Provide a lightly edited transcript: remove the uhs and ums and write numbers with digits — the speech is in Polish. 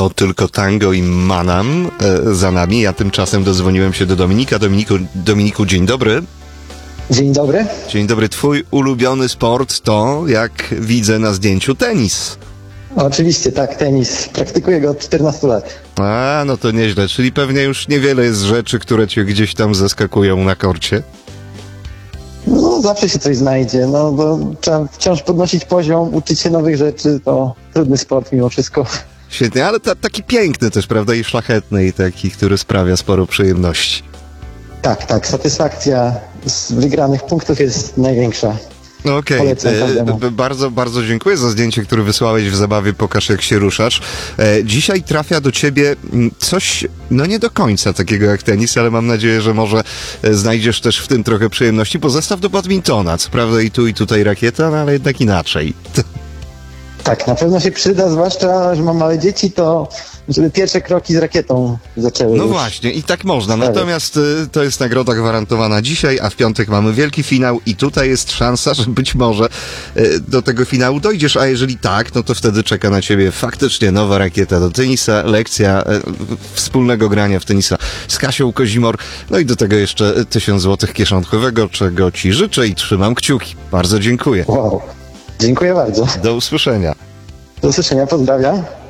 To tylko tango i manam za nami. Ja tymczasem dodzwoniłem się do Dominika. Dominiku, dzień dobry. Dzień dobry. Dzień dobry. Twój ulubiony sport to, jak widzę na zdjęciu, tenis. Oczywiście, tak, tenis. Praktykuję go od 14 lat. A, no to nieźle. Czyli pewnie już niewiele jest rzeczy, które cię gdzieś tam zaskakują na korcie. No, zawsze się coś znajdzie, no bo trzeba wciąż podnosić poziom, uczyć się nowych rzeczy, to trudny sport mimo wszystko. Świetnie, ale taki piękny też, prawda, i szlachetny, i taki, który sprawia sporo przyjemności. Tak, satysfakcja z wygranych punktów jest największa. Okej, Polecam każdemu. bardzo dziękuję za zdjęcie, które wysłałeś w zabawie Pokaż jak się ruszasz. Dzisiaj trafia do ciebie coś, no nie do końca takiego jak tenis, ale mam nadzieję, że może znajdziesz też w tym trochę przyjemności, bo zestaw do badmintona, co prawda i tu i tutaj rakieta, no ale jednak inaczej. Tak, na pewno się przyda, zwłaszcza, że mam małe dzieci, to żeby pierwsze kroki z rakietą zaczęły No już. właśnie, i tak można. Natomiast to jest nagroda gwarantowana dzisiaj, a w piątek mamy wielki finał i tutaj jest szansa, że być może do tego finału dojdziesz, a jeżeli tak, no to wtedy czeka na ciebie faktycznie nowa rakieta do tenisa, lekcja wspólnego grania w tenisa z Kasią Kozimor, no i do tego jeszcze 1000 złotych kieszonkowego, czego ci życzę i trzymam kciuki. Bardzo dziękuję. Wow, dziękuję bardzo. Do usłyszenia. Do usłyszenia, pozdrawiam.